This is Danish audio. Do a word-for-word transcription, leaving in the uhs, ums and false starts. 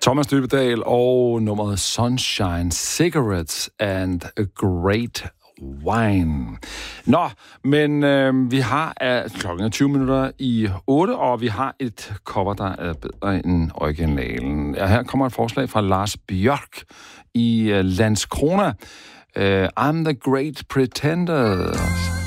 Thomas Dybdahl og nummeret Sunshine, Cigarettes and a Great Wine. Nå, men øh, vi har øh, klokken er tyve minutter i otte, og vi har et cover, der er bedre end originalen. Ja, her kommer et forslag fra Lars Bjørk i øh, Landskrona. Uh, I'm the Great Pretender.